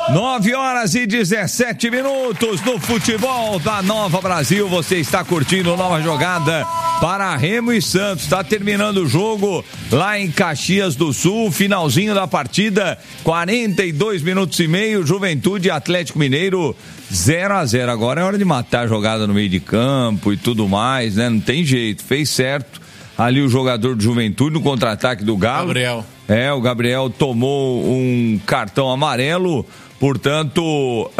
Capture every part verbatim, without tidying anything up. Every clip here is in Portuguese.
nove horas e dezessete minutos no futebol da Nova Brasil. Você está curtindo Nova Jogada para Remo e Santos. Está terminando o jogo lá em Caxias do Sul. Finalzinho da partida, quarenta e dois minutos e meio. Juventude e Atlético Mineiro zero a zero. Agora é hora de matar a jogada no meio de campo e tudo mais, né? Não tem jeito. Fez certo ali o jogador de Juventude no contra-ataque do Galo. Gabriel. É, o Gabriel tomou um cartão amarelo. Portanto,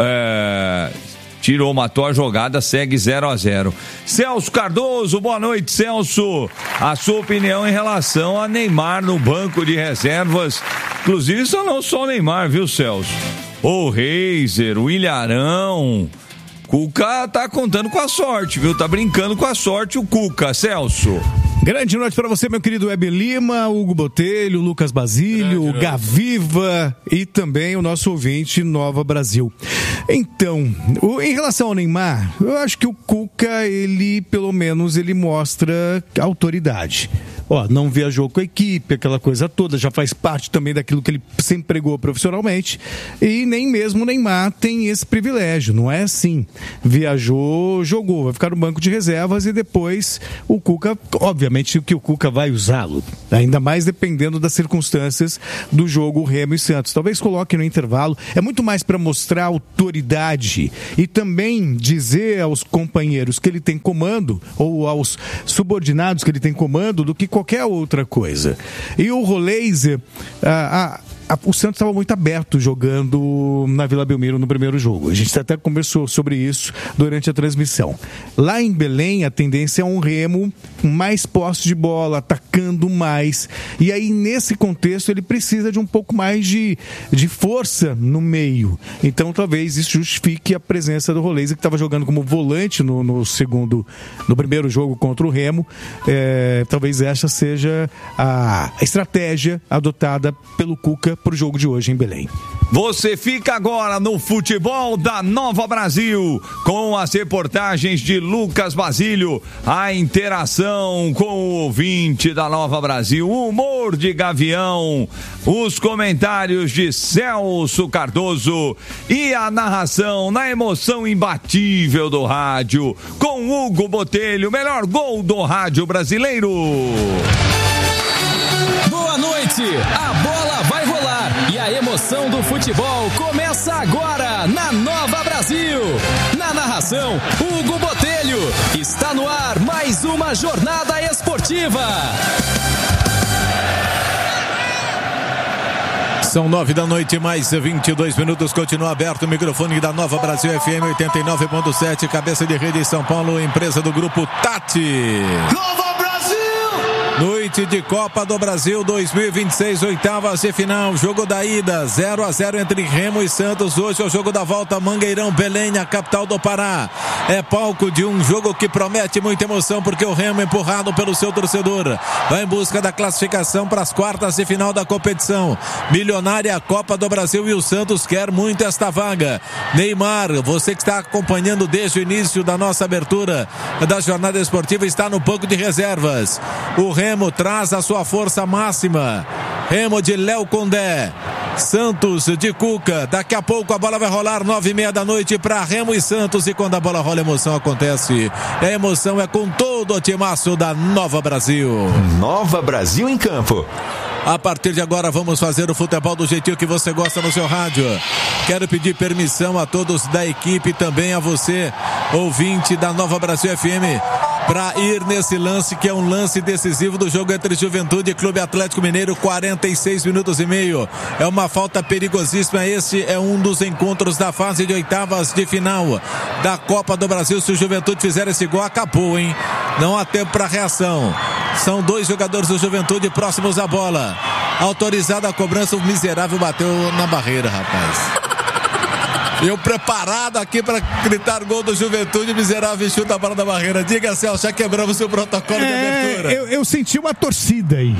é, tirou, matou a jogada, segue zero a zero. Celso Cardoso, boa noite, Celso. A sua opinião em relação a Neymar no banco de reservas. Inclusive, só não só o Neymar, viu, Celso? O Reiser, o Ilharão. Cuca tá contando com a sorte, viu? Tá brincando com a sorte o Cuca, Celso. Grande noite para você, meu querido Web Lima, Hugo Botelho, Lucas Basílio, o Gaviva e também o nosso ouvinte Nova Brasil. Então, o, em relação ao Neymar, eu acho que o Cuca, ele, pelo menos, ele mostra autoridade. Ó, não viajou com a equipe, aquela coisa toda, já faz parte também daquilo que ele sempre pregou profissionalmente, e nem mesmo o Neymar tem esse privilégio, não é assim. Viajou, jogou, vai ficar no banco de reservas e depois o Cuca, obviamente que o Cuca vai usá-lo, ainda mais dependendo das circunstâncias do jogo Remo e Santos. Talvez coloque no intervalo, é muito mais para mostrar autoridade e também dizer aos companheiros que ele tem comando, ou aos subordinados que ele tem comando, do que qualquer outra coisa. E o Roleiser, a, a, a, o Santos estava muito aberto jogando na Vila Belmiro no primeiro jogo. A gente até conversou sobre isso durante a transmissão. Lá em Belém, a tendência é um Remo com mais posse de bola, atacando mais. E aí, nesse contexto, ele precisa de um pouco mais de, de força no meio. Então, talvez isso justifique a presença do Roleiser, que estava jogando como volante no, no segundo, no primeiro jogo contra o Remo. É, talvez essa seja a estratégia adotada pelo Cuca para o jogo de hoje em Belém. Você fica agora no futebol da Nova Brasil com as reportagens de Lucas Basílio, a interação com o ouvinte da Nova Brasil, o humor de Gavião, os comentários de Celso Cardoso e a narração na emoção imbatível do rádio com Hugo Botelho, o melhor gol do rádio brasileiro. Boa noite, a bola vai rolar e a emoção do futebol começa agora na Nova Brasil. Na narração, Hugo Botelho. Está no ar mais uma jornada esportiva. São nove da noite, mais vinte e dois minutos. Continua aberto o microfone da Nova Brasil F M oitenta e nove ponto sete, cabeça de rede em São Paulo, empresa do grupo Tati. Nova Brasil! Noite de Copa do Brasil dois mil e vinte e seis, oitavas de final, jogo da ida, zero a zero entre Remo e Santos. Hoje é o jogo da volta, Mangueirão, Belém, a capital do Pará. É palco de um jogo que promete muita emoção, porque o Remo, empurrado pelo seu torcedor, vai em busca da classificação para as quartas de final da competição. Milionária Copa do Brasil, e o Santos quer muito esta vaga. Neymar, você que está acompanhando desde o início da nossa abertura da jornada esportiva, está no banco de reservas. O Remo traz a sua força máxima. Remo de Léo Condé, Santos de Cuca. Daqui a pouco a bola vai rolar, nove e meia da noite para Remo e Santos. E quando a bola rola, a emoção acontece. A emoção é com todo o timaço da Nova Brasil. Nova Brasil em campo. A partir de agora vamos fazer o futebol do jeitinho que você gosta no seu rádio. Quero pedir permissão a todos da equipe, também a você, ouvinte da Nova Brasil F M, para ir nesse lance que é um lance decisivo do jogo entre Juventude e Clube Atlético Mineiro, quarenta e seis minutos e meio. É uma falta perigosíssima. Este é um dos encontros da fase de oitavas de final da Copa do Brasil. Se o Juventude fizer esse gol, acabou, hein? Não há tempo para reação. São dois jogadores do Juventude próximos à bola. Autorizada a cobrança, o miserável bateu na barreira, rapaz. Eu preparado aqui para gritar gol do Juventude, miserável chuta a bola da barreira. Diga, Celso, já quebramos o protocolo é, de abertura. Eu, eu senti uma torcida aí.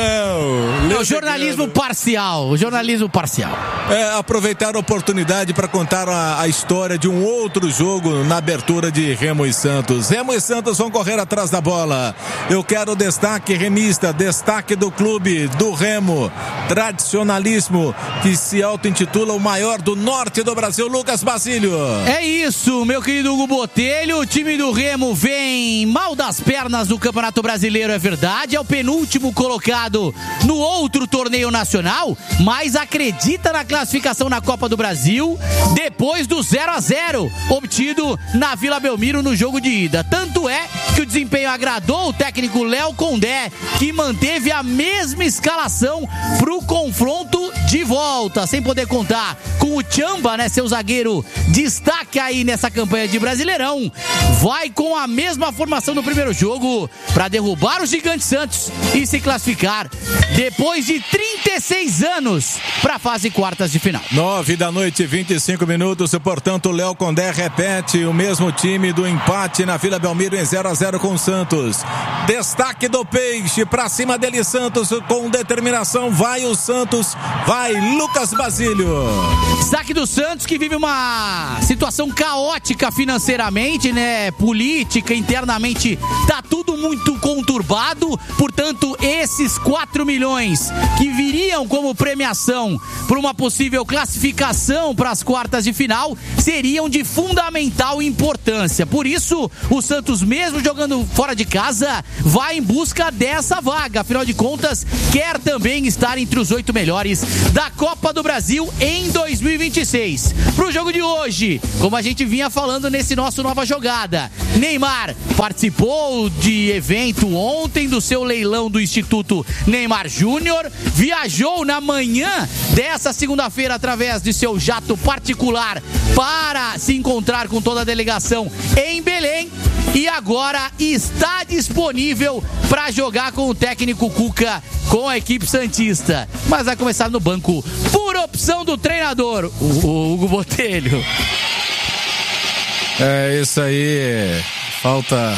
Não, é o jornalismo parcial, o jornalismo parcial. É, aproveitar a oportunidade para contar a, a história de um outro jogo na abertura de Remo e Santos. Remo e Santos vão correr atrás da bola. Eu quero destaque remista, destaque do clube do Remo, tradicionalismo, que se auto-intitula o maior do norte do Brasil, Lucas Basílio. É isso, meu querido Hugo Botelho. O time do Remo vem mal das pernas no Campeonato Brasileiro, é verdade. É o penúltimo colocado no outro torneio nacional, mas acredita na classificação na Copa do Brasil depois do zero a zero obtido na Vila Belmiro no jogo de ida. Tanto é que o desempenho agradou o técnico Léo Condé, que manteve a mesma escalação pro confronto de volta, sem poder contar com o Tchamba, né, seu zagueiro destaque aí nessa campanha de Brasileirão. Vai com a mesma formação do primeiro jogo para derrubar o Gigante Santos e se classificar depois de trinta e seis anos para a fase quartas de final. Nove da noite, vinte e cinco minutos, e portanto o Léo Condé repete o mesmo time do empate na Vila Belmiro em zero a zero com o Santos. Destaque do Peixe, pra cima dele Santos com determinação, vai o Santos, vai Lucas Basílio. Destaque do Santos, que vive uma situação caótica financeiramente, né, política, internamente tá tudo muito conturbado, portanto esses quatro milhões que viriam como premiação para uma possível classificação para as quartas de final seriam de fundamental importância. Por isso, o Santos, mesmo jogando fora de casa, vai em busca dessa vaga. Afinal de contas, quer também estar entre os oito melhores da Copa do Brasil em dois mil e vinte e seis. Pro jogo de hoje, como a gente vinha falando nesse nosso Nova Jogada, Neymar participou de evento ontem do seu leilão do Instituto Neymar Júnior, viajou na manhã dessa segunda-feira através de seu jato particular para se encontrar com toda a delegação em Belém e agora está disponível para jogar com o técnico Cuca, com a equipe santista, mas vai começar no banco por opção do treinador, o Hugo Botelho. É isso aí, falta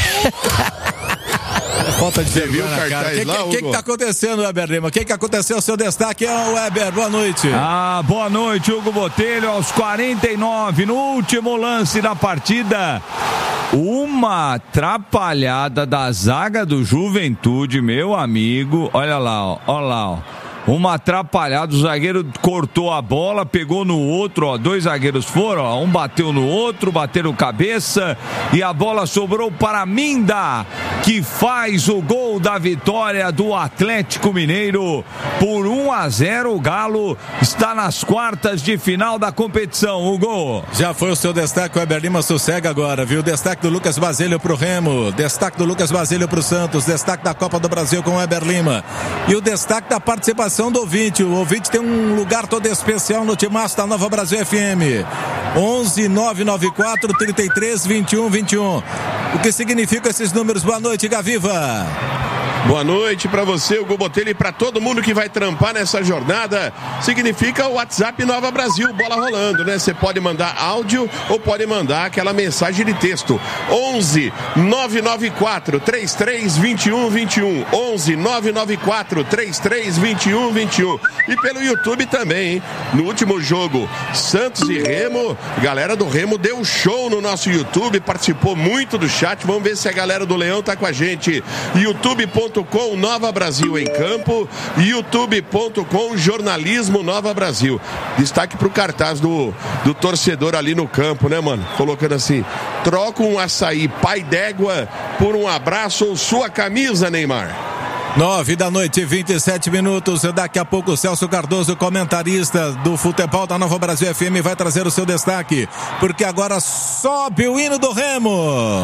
falta de vergonha na cara. O que, que, que, que tá acontecendo, Weber Lima? O que, que aconteceu? O seu destaque é o Weber. Boa noite. Ah, boa noite, Hugo Botelho. Aos quarenta e nove, no último lance da partida, uma atrapalhada da zaga do Juventude, meu amigo. Olha lá, ó, olha lá, ó. Uma atrapalhada, o zagueiro cortou a bola, pegou no outro, ó, dois zagueiros foram, ó, um bateu no outro, bateram cabeça e a bola sobrou para Minda, que faz o gol da vitória do Atlético Mineiro por um a zero. O Galo está nas quartas de final da competição. O gol. Já foi o seu destaque, o Weber Lima sossega agora, viu? Destaque do Lucas Basílio pro Remo, destaque do Lucas Basílio pro Santos, destaque da Copa do Brasil com o Weber Lima e o destaque da participação do ouvinte. O ouvinte tem um lugar todo especial no timaço da Nova Brasil F M. onze nove nove quatro, trinta e três, vinte e um, vinte e um. O que significa esses números? Boa noite, Gaviva. Boa noite para você, Hugo Botelho, e para todo mundo que vai trampar nessa jornada. Significa o WhatsApp Nova Brasil, bola rolando, né? Você pode mandar áudio ou pode mandar aquela mensagem de texto. onze nove nove quatro, trinta e três, vinte e um, vinte e um. onze nove nove quatro, trinta e três, vinte e um, vinte e um. E pelo YouTube também, hein? No último jogo, Santos e Remo, a galera do Remo deu show no nosso YouTube, participou muito do chat. Vamos ver se a galera do Leão tá com a gente. youtube ponto com Nova Brasil em campo, youtube ponto com Jornalismo Nova Brasil. Destaque pro cartaz do, do torcedor ali no campo, né, mano? Colocando assim: troca um açaí pai d'égua por um abraço ou sua camisa, Neymar. Nove da noite, vinte e sete minutos. Daqui a pouco o Celso Cardoso, comentarista do futebol da Nova Brasil F M, vai trazer o seu destaque, porque agora sobe o hino do Remo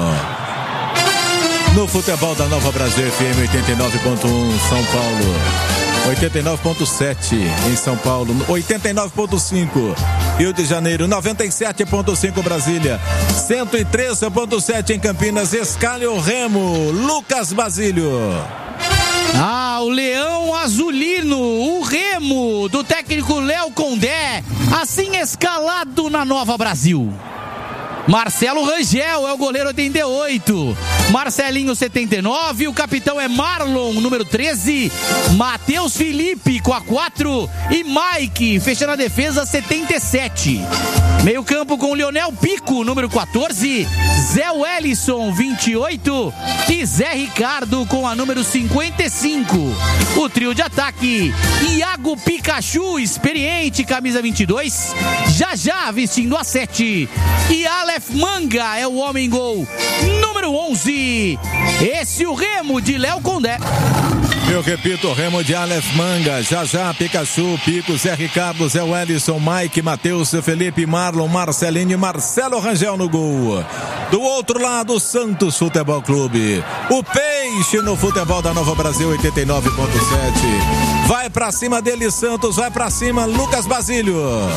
no futebol da Nova Brasil F M, oitenta e nove ponto um São Paulo, oitenta e nove ponto sete em São Paulo, oitenta e nove ponto cinco Rio de Janeiro, noventa e sete ponto cinco Brasília, cento e três ponto sete em Campinas. Escalhe o Remo, Lucas Basílio. Ah, o Leão Azulino, o Remo do técnico Léo Condé, assim escalado na Nova Brasil. Marcelo Rangel é o goleiro oitenta e oito, Marcelinho setenta e nove, o capitão é Marlon, número treze, Matheus Felipe com a quatro e Mike fechando a defesa setenta e sete. Meio campo com Leonel Pico, número quatorze, Zé Wellison vinte e oito e Zé Ricardo com a número cinquenta e cinco. O trio de ataque, Iago Pikachu, experiente, camisa vinte e dois, Jajá vestindo a sete e Aleph Manga é o homem gol, número onze. Esse o Remo de Léo Condé. Eu repito, Remo de Aleph Manga, Jajá, Pikachu, Pico, Zé Ricardo, Zé Wellison, Mike, Matheus, Felipe, Marlon, Marcelinho e Marcelo Rangel no gol. Do outro lado, Santos Futebol Clube. O Peixe no futebol da Nova Brasil, oitenta e nove ponto sete. Vai pra cima dele, Santos, vai pra cima, Lucas Basílio.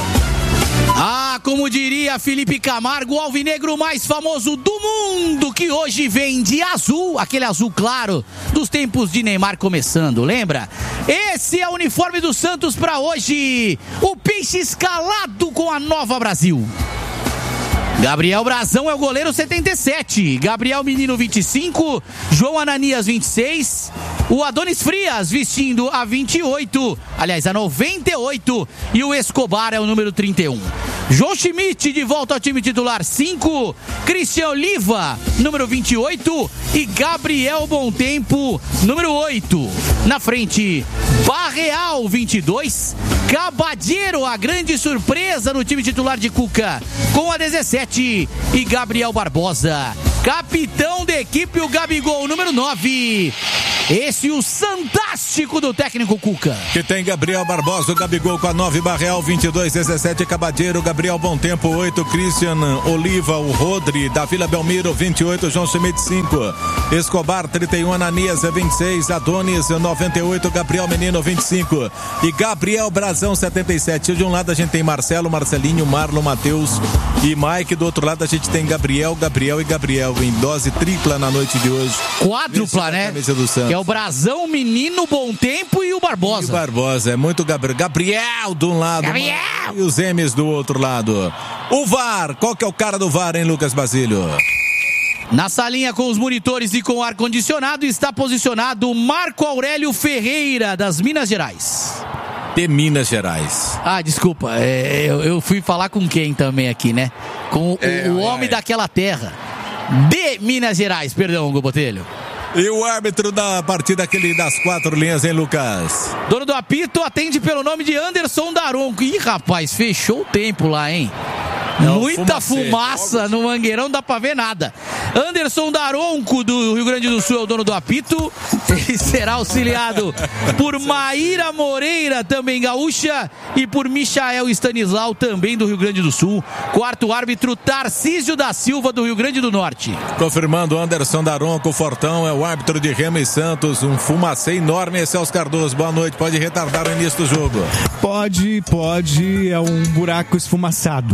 Ah, como diria Felipe Camargo, o alvinegro mais famoso do mundo, que hoje vem de azul, aquele azul claro dos tempos de Neymar começando, lembra? Esse é o uniforme do Santos para hoje, o Peixe escalado com a Nova Brasil. Gabriel Brazão é o goleiro setenta e sete, Gabriel Menino vinte e cinco, João Ananias vinte e seis, o Adonis Frias vestindo a vinte e oito, aliás a noventa e oito, e o Escobar é o número trinta e um. João Schmidt de volta ao time titular cinco, Cristian Oliva número vinte e oito e Gabriel Bontempo número oito. Na frente, Barreal vinte e dois, Cabadeiro, a grande surpresa no time titular de Cuca, com a dezessete, e Gabriel Barbosa, capitão da equipe, o Gabigol, número nove. Esse o fantástico do técnico Cuca. Que tem Gabriel Barbosa, o Gabigol com a nove, Barreal vinte e dois, dezessete, Cabadeiro, Gabriel Bontempo oito, Christian Oliva, o Rodri, da Vila Belmiro vinte e oito, João Schmidt cinco, Escobar trinta e um, Ananias vinte e seis, Adonis noventa e oito, Gabriel Menino vinte e cinco e Gabriel Brazão setenta e sete. De um lado a gente tem Marcelo, Marcelinho, Marlon, Matheus e Mike. Do outro lado a gente tem Gabriel, Gabriel e Gabriel em dose tripla na noite de hoje. Quádrupla, né? Que é o Brazão, Menino, Bontempo e o Barbosa. E o Barbosa, é muito Gabriel. Gabriel de um lado, Gabriel! E os M's do outro lado. O V A R, qual que é o cara do V A R, hein, Lucas Basílio? Na salinha com os monitores e com ar-condicionado está posicionado Marco Aurélio Ferreira, das Minas Gerais. De Minas Gerais. Ah, desculpa, é, eu, eu fui falar com quem também aqui, né? Com o, é, o homem é. daquela terra. De Minas Gerais, perdão, Hugo Botelho. E o árbitro da partida, aquele das quatro linhas, hein, Lucas? Dono do apito atende pelo nome de Anderson Daronco. Ih, rapaz, fechou o tempo lá, hein? Não, muita fumaça no Mangueirão, não dá pra ver nada. Anderson Daronco, do Rio Grande do Sul, é o dono do apito. Ele será auxiliado por Maíra Moreira, também gaúcha, e por Michael Stanislau, também do Rio Grande do Sul. Quarto árbitro, Tarcísio da Silva, do Rio Grande do Norte. Confirmando, Anderson Daronco, Fortão, é o árbitro de Remo e Santos. Um fumacê enorme, Celso Cardoso. Boa noite, pode retardar o início do jogo? Pode, pode, é um buraco esfumaçado.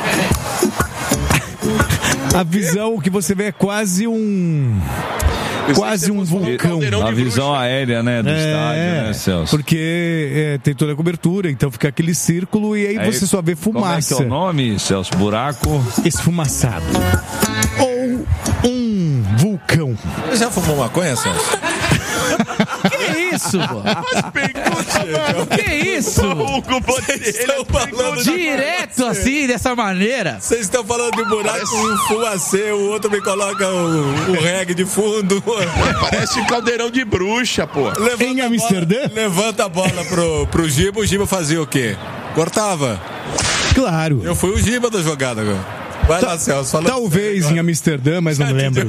A visão que você vê é quase um... Quase um vulcão. A visão aérea, né, do é, estádio, né, Celso? Porque é, tem toda a cobertura, então fica aquele círculo e aí, aí você só vê fumaça. Como é que é o nome, Celso? Buraco? Esfumaçado. Ou um vulcão. Você já fumou maconha, Celso? Que isso, pô? Que isso? Vocês estão falando direto assim, dessa maneira. Vocês estão falando de buraco, parece... um fumacê, o outro me coloca o, o reggae de fundo. Parece caldeirão de bruxa, pô. Levanta em Amsterdã? Bola, levanta a bola pro, pro Giba, o Giba fazia o quê? Cortava. Claro. Eu fui o Giba da jogada agora. Vai lá, Celso. Fala talvez em Amsterdã, mas não me lembro.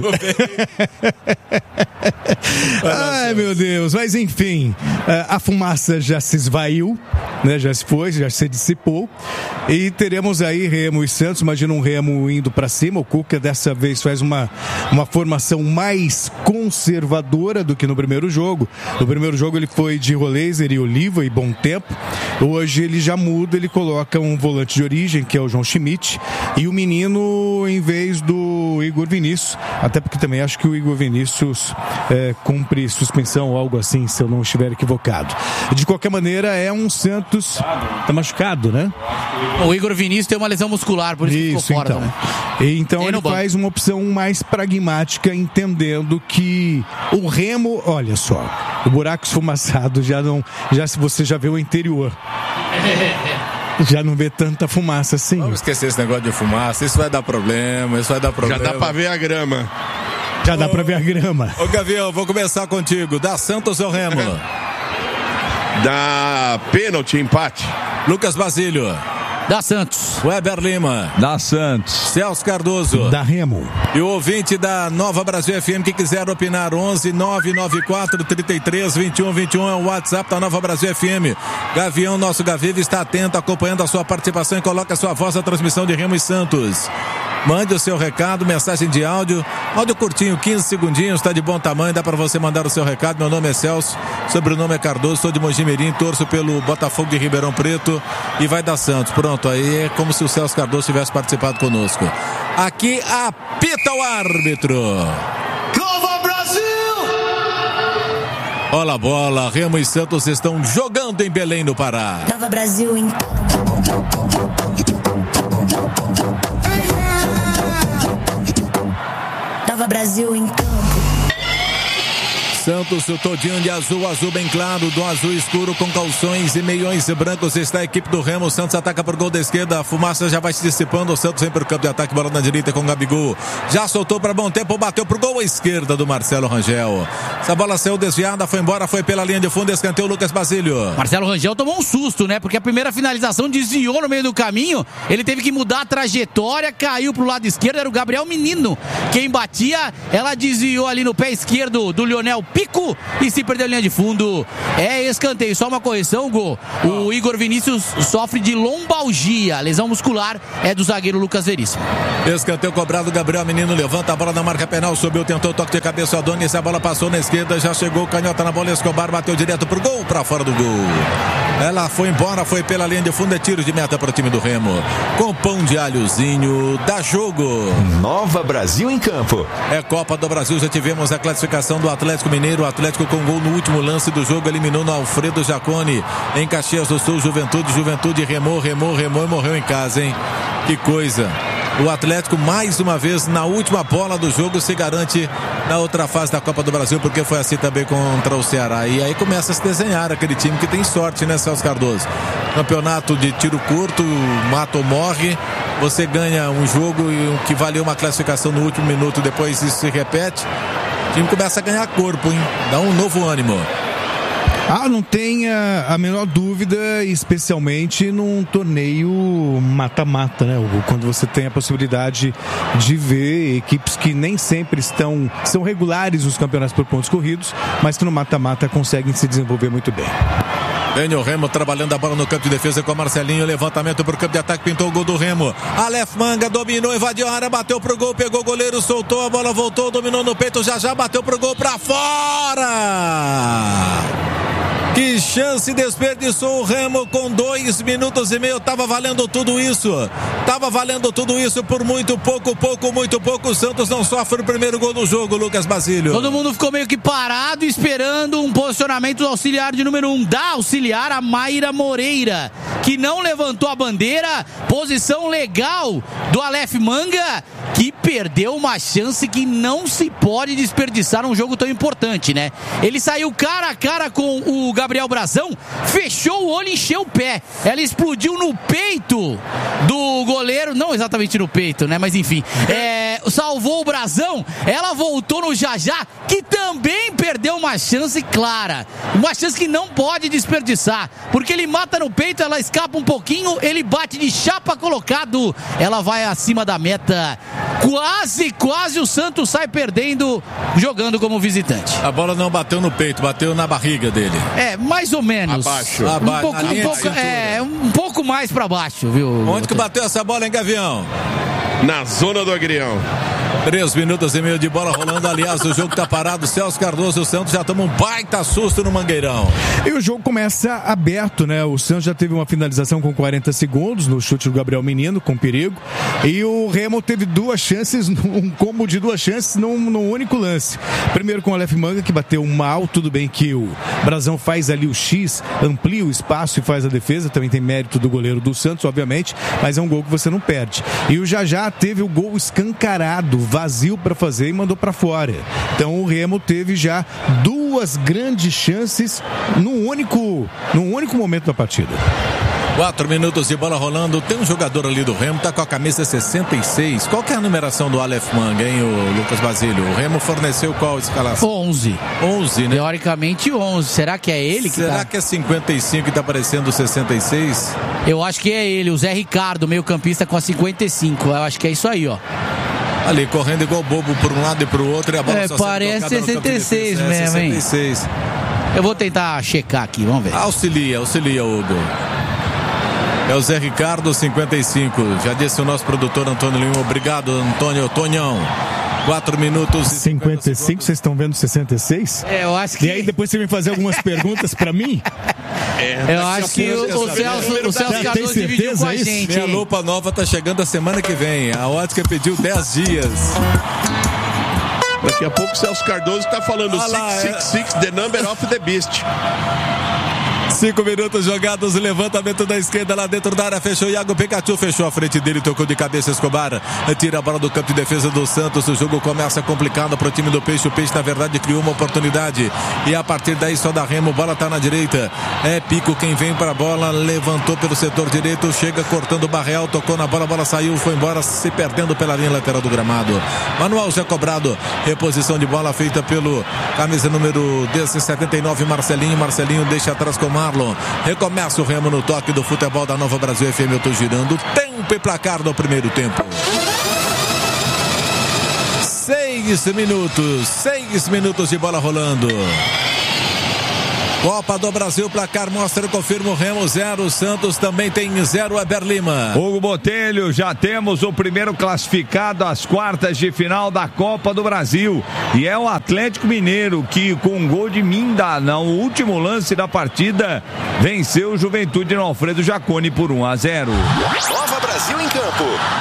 Ai, meu Deus. Mas enfim, a fumaça já se esvaiu, né? Já se foi, já se dissipou. E teremos aí Remo e Santos. Imagina um Remo indo para cima. O Cuca dessa vez faz uma, uma formação mais conservadora do que no primeiro jogo. No primeiro jogo ele foi de Roleiser e Oliva e Bontempo. Hoje ele já muda, ele coloca um volante de origem, que é o João Schmidt, e o menino em vez do Igor Vinícius, até porque também acho que o Igor Vinícius é, cumpre suspensão ou algo assim, se eu não estiver equivocado. De qualquer maneira, é um Santos... Tá machucado, né? O Igor Vinícius tem uma lesão muscular, por isso, isso que ficou fora então. também. Então ele faz uma opção mais pragmática, entendendo que o Remo, olha só, o buraco esfumaçado já não, já se você já vê o interior, já não vê tanta fumaça assim. Vamos esquecer esse negócio de fumaça, isso vai dar problema, isso vai dar problema. Já dá pra ver a grama. Já dá pra ver a grama. Ô Gavião, vou começar contigo, dá Santos ou Remo? Dá pênalti, empate. Lucas Basílio. Da Santos. Weber Lima. Da Santos. Celso Cardoso. Da Remo. E o ouvinte da Nova Brasil F M que quiser opinar, onze nove nove quatro, trinta e três, vinte e um, vinte e um é o WhatsApp da Nova Brasil F M. Gavião, nosso Gaviva, está atento, acompanhando a sua participação e coloca a sua voz na transmissão de Remo e Santos. Mande o seu recado, mensagem de áudio, áudio curtinho, quinze segundinhos, está de bom tamanho, dá para você mandar o seu recado. Meu nome é Celso, sobrenome é Cardoso, sou de Mojimirim, torço pelo Botafogo de Ribeirão Preto e vai dar Santos. Pronto, aí é como se o Celso Cardoso tivesse participado conosco. Aqui apita o árbitro. Nova Brasil! Olha a bola, Remo e Santos estão jogando em Belém, no Pará. Nova Brasil em Nova Brasil em campo. Santos, o todinho de azul, azul bem claro, do azul escuro com calções e meiões brancos está a equipe do Remo. O Santos ataca por gol da esquerda, a fumaça já vai se dissipando, o Santos vem para o campo de ataque, bola na direita com o Gabigol, já soltou para bom tempo, bateu pro gol à esquerda do Marcelo Rangel. Essa bola saiu desviada, foi embora, foi pela linha de fundo, escanteio Lucas Basílio. Marcelo Rangel tomou um susto, né? Porque a primeira finalização desviou no meio do caminho, ele teve que mudar a trajetória, caiu pro lado esquerdo, era o Gabriel Menino quem batia, ela desviou ali no pé esquerdo do Lionel Pico e se perdeu a linha de fundo. É escanteio, só uma correção, Gol. O Igor Vinícius sofre de lombalgia, lesão muscular é do zagueiro Lucas Veríssimo. Escanteio cobrado, Gabriel Menino levanta a bola na marca penal, subiu, tentou toque de cabeça, Adonis, a bola passou na esquerda, já chegou, canhota na bola, Escobar bateu direto pro gol, pra fora do gol. Ela foi embora, foi pela linha de fundo, é tiro de meta para o time do Remo. Com pão de alhozinho, dá jogo. Nova Brasil em campo. É Copa do Brasil, já tivemos a classificação do Atlético Mineiro. O Atlético com gol no último lance do jogo, eliminou no Alfredo Jaconi. Em Caxias do Sul, Juventude, Juventude remou, remou, remou e morreu em casa, hein? Que coisa. O Atlético, mais uma vez, na última bola do jogo, se garante na outra fase da Copa do Brasil, porque foi assim também contra o Ceará. E aí começa a se desenhar aquele time que tem sorte, né, Celso Cardoso? Campeonato de tiro curto, mata ou morre. Você ganha um jogo que valeu uma classificação no último minuto, depois isso se repete. O time começa a ganhar corpo, hein? Dá um novo ânimo. Ah, não tenha a menor dúvida, especialmente num torneio mata-mata, né, Hugo? Quando você tem a possibilidade de ver equipes que nem sempre estão, são regulares nos campeonatos por pontos corridos, mas que no mata-mata conseguem se desenvolver muito bem. Vem o Remo trabalhando a bola no campo de defesa com o Marcelinho, levantamento para o campo de ataque, pintou o gol do Remo. Aleph Manga dominou, invadiu a área, bateu pro gol, pegou o goleiro, soltou, a bola voltou, dominou no peito, já já bateu pro gol, para fora! Que chance desperdiçou o Remo com dois minutos e meio. Tava valendo tudo isso. Tava valendo tudo isso por muito pouco, pouco, muito pouco. O Santos não sofre o primeiro gol do jogo, Lucas Basílio. Todo mundo ficou meio que parado, esperando um posicionamento do auxiliar de número um. Da auxiliar, a Mayra Moreira, que não levantou a bandeira. Posição legal do Aleph Manga, que perdeu uma chance que não se pode desperdiçar num jogo tão importante, né? Ele saiu cara a cara com o Gabriel Brazão, fechou o olho e encheu o pé. Ela explodiu no peito do goleiro, não exatamente no peito, né? Mas enfim, é, salvou o Brazão. Ela voltou no Jajá, que também perdeu uma chance clara, uma chance que não pode desperdiçar, porque ele mata no peito, ela escapa um pouquinho, ele bate de chapa colocado, ela vai acima da meta. Quase, quase o Santos sai perdendo, jogando como visitante. A bola não bateu no peito, bateu na barriga dele. É, mais ou menos. Abaixo. Um, Aba- pouco, um, pouco, é, um pouco mais pra baixo, viu? Onde que bateu essa bola, hein, Gavião? Na zona do agrião. Três minutos e meio de bola rolando. Aliás, o jogo tá parado. Celso Cardoso e o Santos já tomam um baita susto no Mangueirão. E o jogo começa aberto, né? O Santos já teve uma finalização com quarenta segundos no chute do Gabriel Menino, com perigo. E o Remo teve duas chances, um combo de duas chances num, num único lance. Primeiro com o Aleph Manga, que bateu mal. Tudo bem que o Brazão faz ali o X, amplia o espaço e faz a defesa. Também tem mérito do goleiro do Santos, obviamente. Mas é um gol que você não perde. E o Jajá teve o gol escancarado, vazio para fazer e mandou para fora. Então o Remo teve já duas grandes chances num único, num único momento da partida. Quatro minutos de bola rolando. Tem um jogador ali do Remo, tá com a camisa sessenta e seis. Qual que é a numeração do Aleph Manga, hein, o Lucas Basílio? O Remo forneceu qual escalação? onze. onze, né? Teoricamente onze. Será que é ele que Será tá? que é cinquenta e cinco e tá aparecendo sessenta e seis? Eu acho que é ele, o Zé Ricardo, meio campista com a cinquenta e cinco. Eu acho que é isso aí, ó. Ali, correndo igual bobo por um lado e pro outro, e a bola É, só parece sessenta e seis mesmo, hein? sessenta e seis. Eu vou tentar checar aqui, vamos ver. Auxilia, auxilia, Hugo. É o Zé Ricardo, cinquenta e cinco. Já disse o nosso produtor Antônio Lima. Obrigado, Antônio Tonhão. quatro minutos e cinquenta e cinco, vocês estão vendo sessenta e seis? É, eu acho que... E aí depois você vem fazer algumas perguntas pra mim? É, eu acho que o, o Celso, o Celso Cardoso dividiu com a gente. Minha lupa nova tá chegando a semana que vem. A ótica pediu dez dias. Daqui a pouco o Celso Cardoso tá falando ah lá, seiscentos e sessenta e seis, the number of the beast. Cinco minutos jogados, levantamento da esquerda lá dentro da área, fechou Iago Pikachu, fechou a frente dele, tocou de cabeça Escobar, tira a bola do campo de defesa do Santos. O jogo começa complicado pro time do Peixe. O Peixe na verdade criou uma oportunidade e a partir daí só dá Remo. Bola tá na direita, é Pico quem vem pra bola, levantou pelo setor direito, chega cortando o Barreal, tocou na bola, a bola saiu, foi embora, se perdendo pela linha lateral do gramado. Manual já cobrado, reposição de bola feita pelo camisa número setenta e nove, Marcelinho. Marcelinho deixa atrás com Marlon. Recomeça o Remo no toque do futebol da Nova Brasil F M. Eu tô girando tempo e placar no primeiro tempo. Seis minutos, seis minutos de bola rolando. Copa do Brasil, placar mostra, confirma o Remo zero, Santos também tem zero, Eber Lima. Hugo Botelho, já temos o primeiro classificado às quartas de final da Copa do Brasil. E é o Atlético Mineiro que, com um gol de Minda no último lance da partida, venceu o Juventude no Alfredo Jaconi por um a zero. Nova Brasil em campo.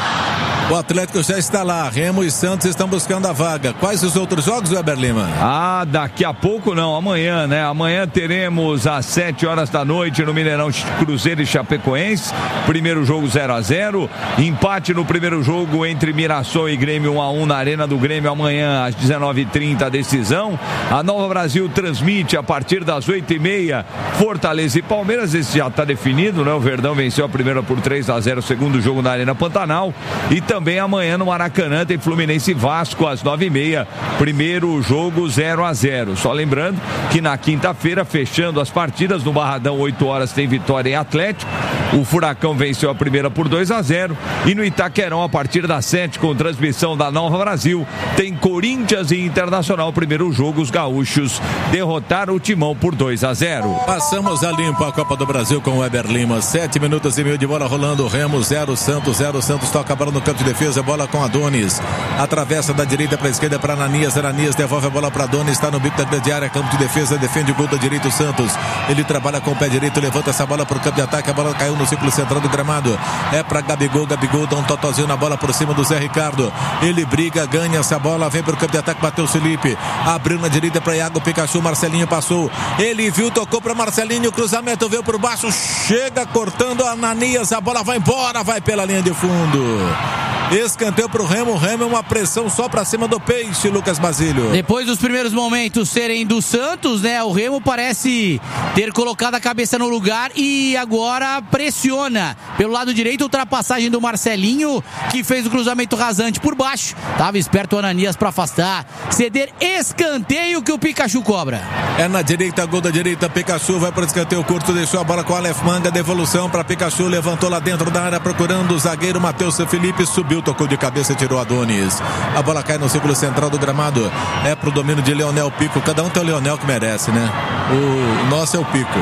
O Atlético já está lá, Remo e Santos estão buscando a vaga. Quais os outros jogos, Eber Lima? Ah, daqui a pouco não, amanhã, né? Amanhã teremos às sete horas da noite no Mineirão, Cruzeiro e Chapecoense. Primeiro jogo zero a zero. Empate no primeiro jogo entre Mirassol e Grêmio um a um na Arena do Grêmio. Amanhã às dezenove e trinta a decisão. A Nova Brasil transmite a partir das oito e meia Fortaleza e Palmeiras. Esse já está definido, né? O Verdão venceu a primeira por três a zero, o segundo jogo na Arena Pantanal. E também amanhã no Maracanã tem Fluminense e Vasco às nove e meia. Primeiro jogo zero a zero. Só lembrando que na quinta-feira, fechando as partidas, no Barradão, oito horas, tem Vitória e Atlético. O Furacão venceu a primeira por dois a zero. E no Itaquerão, a partir das sete, com transmissão da Nova Brasil, tem Corinthians e Internacional. Primeiro jogo, os gaúchos derrotaram o Timão por dois a zero. Passamos a limpo a Copa do Brasil com o Eber Lima. Sete minutos e meio de bola rolando. Remo zero, Santos zero. Santos toca a bola no campo de defesa, bola com Adonis. Atravessa da direita para a esquerda para Ananias. Ananias devolve a bola para Adonis. Está no bico da grande área, campo de defesa, defende o gol da direita o Santos. Ele trabalha com o pé direito, levanta essa bola para o campo de ataque. A bola caiu no círculo central do gramado. É para Gabigol. Gabigol dá um totozinho na bola por cima do Zé Ricardo. Ele briga, ganha essa bola, vem para o campo de ataque, bateu o Felipe. Abriu na direita para Iago Pikachu. Marcelinho passou. Ele viu, tocou para Marcelinho. O cruzamento veio por baixo. Chega cortando a Ananias. A bola vai embora, vai pela linha de fundo. Escanteio pro Remo. O Remo é uma pressão só pra cima do Peixe, Lucas Basílio. Depois dos primeiros momentos serem do Santos, né? O Remo parece ter colocado a cabeça no lugar e agora pressiona. Pelo lado direito, ultrapassagem do Marcelinho, que fez o cruzamento rasante por baixo. Tava esperto o Ananias pra afastar. Ceder escanteio que o Pikachu cobra. É na direita, gol da direita. Pikachu vai pro escanteio curto, deixou a bola com o Aleph Manga. Devolução pra Pikachu, levantou lá dentro da área procurando o zagueiro Matheus Felipe. Subiu, tocou de cabeça, tirou Adonis. A bola cai no círculo central do gramado. É pro domínio de Leonel Pico. Cada um tem o Leonel que merece, né? O nosso é o Pico.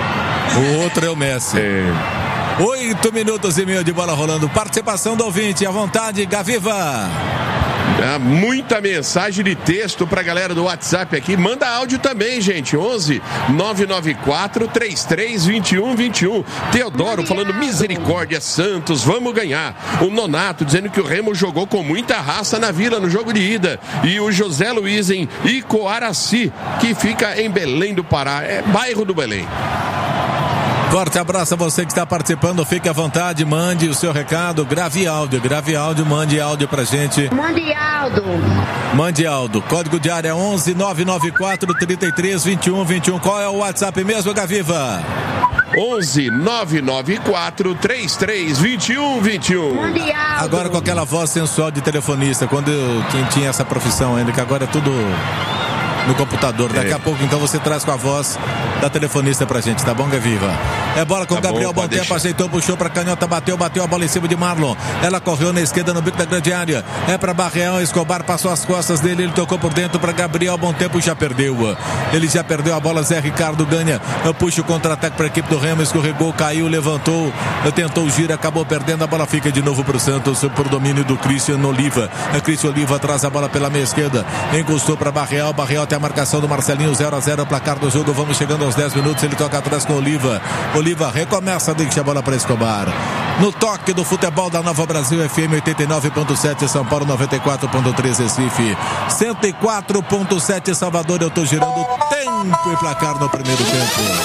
O outro é o Messi. É. Oito minutos e meio de bola rolando. Participação do ouvinte. À vontade, Gaviva. É, muita mensagem de texto pra galera do WhatsApp aqui. Manda áudio também, gente. onze nove nove quatro três três dois um dois um. Teodoro falando misericórdia, Santos, vamos ganhar. O Nonato dizendo que o Remo jogou com muita raça na Vila no jogo de ida. E o José Luiz em Icoaraci, que fica em Belém do Pará. É bairro do Belém. Forte abraço a você que está participando, fique à vontade, mande o seu recado, grave áudio, grave áudio, mande áudio pra gente. Mande áudio. Mande áudio, código de área onze nove nove quatro três três dois um dois um. Qual é o WhatsApp mesmo, Gaviva? onze nove nove quatro três três dois um dois um. Agora com aquela voz sensual de telefonista, quando eu, quem tinha essa profissão ainda, que agora é tudo no computador. Daqui é. a pouco, então, você traz com a voz da telefonista pra gente, tá bom, Gaviva? É bola com o tá Gabriel bom, Bom Tempo, ajeitou, puxou pra canhota, bateu, bateu a bola em cima de Marlon. Ela correu na esquerda no bico da grande área. É pra Barreal, Escobar passou as costas dele, ele tocou por dentro pra Gabriel Bom Tempo, já perdeu. Ele já perdeu a bola, Zé Ricardo ganha, puxa o contra-ataque pra equipe do Remo, escorregou, caiu, levantou, tentou o giro, acabou perdendo, a bola fica de novo pro Santos, por domínio do Cristian Oliva. A Cristian Oliva traz a bola pela meia esquerda, encostou pra Barreal, Barreal tem a marcação do Marcelinho, zero a zero, placar do jogo, vamos chegando aos dez minutos, ele toca atrás com o Oliva. Oliva recomeça, deixa a bola para Escobar. No toque do futebol da Nova Brasil, F M oitenta e nove ponto sete, São Paulo noventa e quatro ponto três, Recife cento e quatro ponto sete, Salvador. Eu tô girando tempo e placar no primeiro tempo.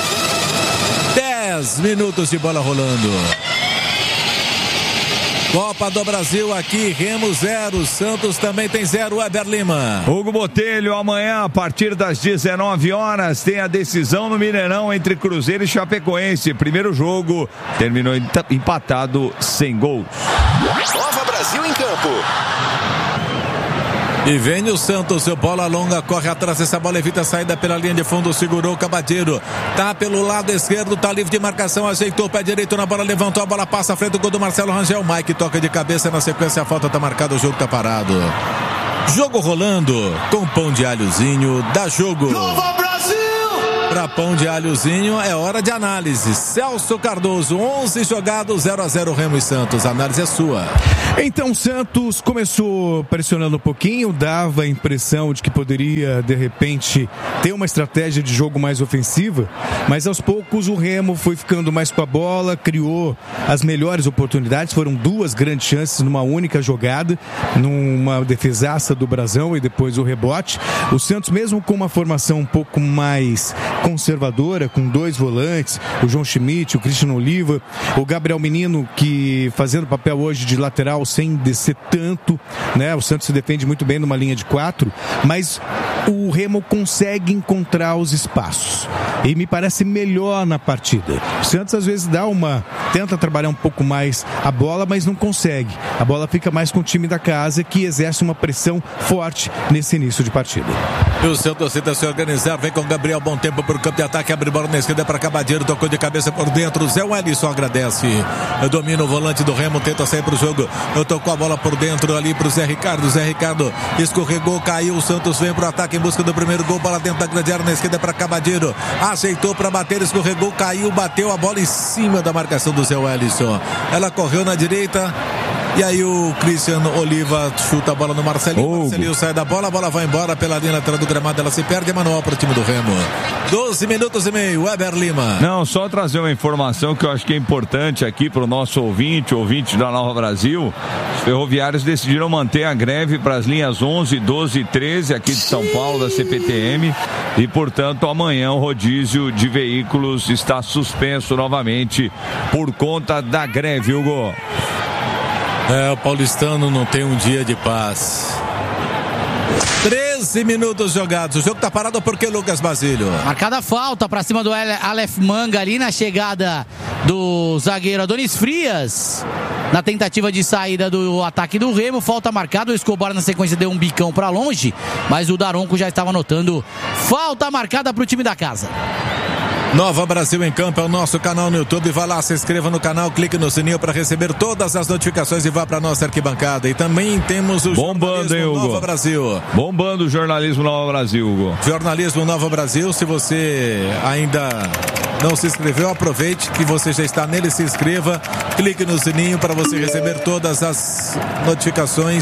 dez minutos de bola rolando. Copa do Brasil aqui, Remo zero, Santos também tem zero, Weber Lima. Hugo Botelho, amanhã a partir das dezenove horas tem a decisão no Mineirão entre Cruzeiro e Chapecoense. Primeiro jogo terminou empatado sem gols. Nova Brasil em campo. E vem o Santos, seu bola longa, corre atrás, essa bola evita a saída pela linha de fundo, segurou o Cabadeiro, tá pelo lado esquerdo, tá livre de marcação, ajeitou o pé direito na bola, levantou a bola, passa à frente do gol do Marcelo Rangel, Mike toca de cabeça, na sequência a falta tá marcada, o jogo tá parado. Jogo rolando, com pão de alhozinho, dá jogo. Nova Brasil! Pra pão de alhozinho é hora de análise. Celso Cardoso, onze jogados, zero a zero Remo e Santos. A análise é sua. Então, Santos começou pressionando um pouquinho, dava a impressão de que poderia, de repente, ter uma estratégia de jogo mais ofensiva, mas aos poucos o Remo foi ficando mais com a bola, criou as melhores oportunidades, foram duas grandes chances numa única jogada, numa defesaça do Brasão e depois o rebote. O Santos, mesmo com uma formação um pouco mais conservadora, com dois volantes, o João Schmidt, o Cristian Oliva, o Gabriel Menino, que fazendo papel hoje de lateral sem descer tanto, né? O Santos se defende muito bem numa linha de quatro, mas o Remo consegue encontrar os espaços e me parece melhor na partida. O Santos às vezes dá uma, tenta trabalhar um pouco mais a bola, mas não consegue. A bola fica mais com o time da casa, que exerce uma pressão forte nesse início de partida. E o Santos tenta se organizar, vem com o Gabriel Bom Tempo pro campo de ataque, abre bola na esquerda para Cabadeiro, tocou de cabeça por dentro, Zé Wellison agradece, domina o volante do Remo, tenta sair pro jogo, eu tocou a bola por dentro ali pro Zé Ricardo, Zé Ricardo escorregou, caiu, o Santos vem pro ataque em busca do primeiro gol, bola dentro da grande área na esquerda para Cabadeiro, aceitou para bater, escorregou, caiu, bateu a bola em cima da marcação do Zé Wellison, ela correu na direita. E aí o Cristian Oliva chuta a bola no Marcelinho, oh. Marcelinho sai da bola, a bola vai embora pela linha lateral do gramado, ela se perde, é manual para o time do Remo. doze minutos e meio, Weber Lima. Não, só trazer uma informação que eu acho que é importante aqui para o nosso ouvinte, ouvinte da Nova Brasil. Os ferroviários decidiram manter a greve para as linhas onze, doze e treze aqui de São Paulo, da C P T M, e portanto amanhã o rodízio de veículos está suspenso novamente por conta da greve, Hugo. É, o paulistano não tem um dia de paz. treze minutos jogados. O jogo tá parado porque Lucas Basílio. Marcada falta pra cima do Aleph Manga ali na chegada do zagueiro Adonis Frias. Na tentativa de saída do ataque do Remo, falta marcada. O Escobar na sequência deu um bicão pra longe, mas o Daronco já estava anotando. Falta marcada pro time da casa. Nova Brasil em Campo é o nosso canal no YouTube. Vá lá, se inscreva no canal, clique no sininho para receber todas as notificações e vá para nossa arquibancada. E também temos o Bombando, hein, Hugo? Nova Brasil. Bombando o jornalismo Nova Brasil, Hugo. Jornalismo Nova Brasil. Se você ainda não se inscreveu, aproveite que você já está nele, se inscreva, clique no sininho para você receber todas as notificações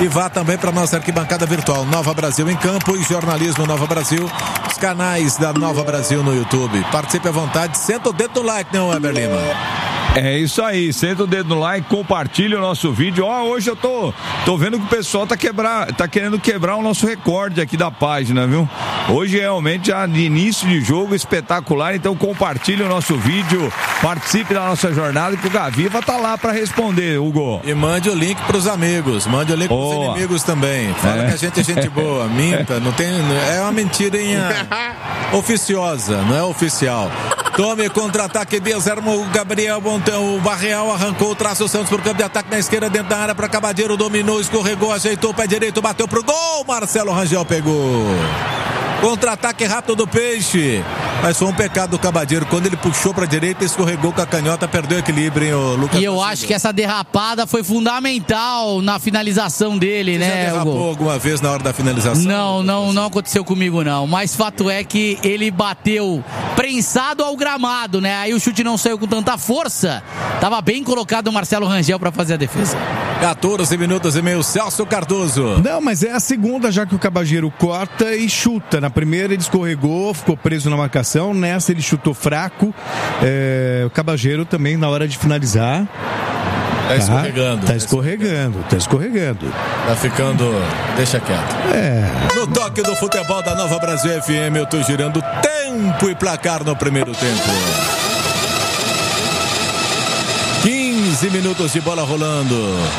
E vá também para nossa arquibancada virtual Nova Brasil em Campo e Jornalismo Nova Brasil, os canais da Nova Brasil no YouTube. Participe à vontade, senta o dedo no like, não, Weber Lima? É isso aí, senta o dedo no like, compartilha o nosso vídeo. Ó, hoje eu tô, tô vendo que o pessoal tá, quebrar, tá querendo quebrar o nosso recorde aqui da página, viu? Hoje realmente já de início de jogo espetacular, então compartilha o nosso vídeo, participe da nossa jornada que o Gaviva tá lá pra responder, Hugo. E mande o link pros amigos, mande o link pros oh. inimigos também. Fala é. que a gente é gente boa, minta, não tem, é uma mentirinha oficiosa, não é oficial. Tome contra-ataque, desarmou o Gabriel Montão, o Barreal arrancou, traça o Santos por campo de ataque na esquerda, dentro da área para Cabadeiro, dominou, escorregou, ajeitou o pé direito, bateu pro gol, Marcelo Rangel pegou. Contra-ataque rápido do Peixe, mas foi um pecado do Cabadeiro, quando ele puxou pra direita, escorregou com a canhota, perdeu o equilíbrio, hein, o Lucas. E eu acho que essa derrapada foi fundamental na finalização dele, Você né, já derrapou Hugo? alguma vez na hora da finalização? Não, não, não aconteceu comigo não, mas fato é que ele bateu prensado ao gramado, né, aí o chute não saiu com tanta força, tava bem colocado o Marcelo Rangel pra fazer a defesa. quatorze minutos e meio, Celso Cardoso. Não, mas é a segunda já que o Cabageiro corta e chuta. Na primeira ele escorregou, ficou preso na marcação. Nessa ele chutou fraco. É, o Cabageiro também na hora de finalizar. Tá escorregando. Tá escorregando, tá escorregando. Tá ficando... Deixa quieto. É. No toque do futebol da Nova Brasil F M, eu tô girando tempo e placar no primeiro tempo. quinze minutos de bola rolando.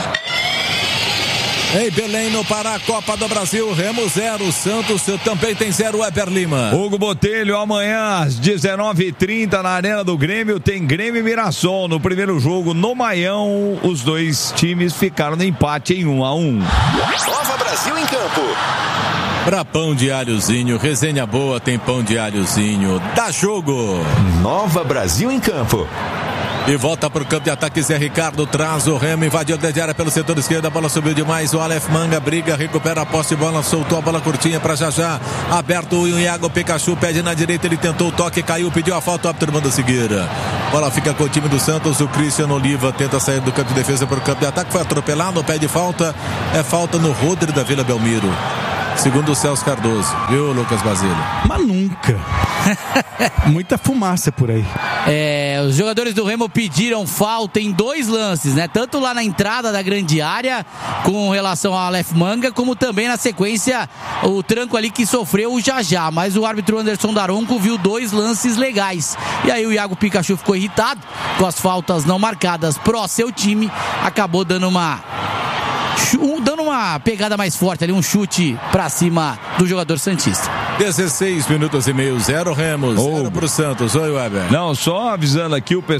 Em Belém, no Pará, Copa do Brasil, Remo zero, Santos também tem zero, Weber Lima. Hugo Botelho, amanhã às dezenove e trinta na Arena do Grêmio, tem Grêmio e Mirassol. No primeiro jogo, no Maião, os dois times ficaram no empate em um a um. Nova Brasil em Campo. Pra pão de alhozinho, resenha boa, tem pão de alhozinho. Dá jogo. Nova Brasil em Campo. E volta para o campo de ataque, Zé Ricardo traz o Remo, invadiu a área pelo setor esquerdo, a bola subiu demais, o Aleph Manga briga, recupera a posse de bola, soltou a bola curtinha para Jajá, aberto o Iago Pikachu, pede na direita, ele tentou o toque, caiu, pediu a falta, o árbitro manda seguir. Bola fica com o time do Santos, o Cristiano Oliva tenta sair do campo de defesa para o campo de ataque, foi atropelado, pede falta, é falta no Rodri da Vila Belmiro. Segundo o Celso Cardoso, viu, Lucas Basílio? Mas nunca. Muita fumaça por aí. É, os jogadores do Remo pediram falta em dois lances, né? Tanto lá na entrada da grande área, com relação ao Aleph Manga, como também na sequência, o tranco ali que sofreu o Jajá. Mas o árbitro Anderson Daronco viu dois lances legais. E aí o Iago Pikachu ficou irritado com as faltas não marcadas pró seu time, acabou dando uma... dando uma pegada mais forte ali, um chute pra cima do jogador santista. dezesseis minutos e meio, zero Remo, zero pro Santos. Oi, Weber. Não, só avisando aqui o pessoal